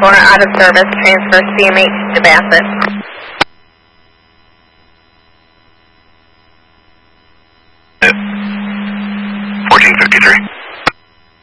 4 out of service. Transfer CMH to Bassett. 1453.